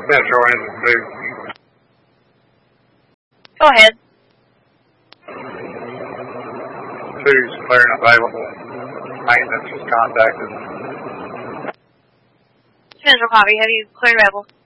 Central Engine 2. Go ahead. 2's clear and available. Maintenance is contacted. Central copy. Have you cleared Rebel?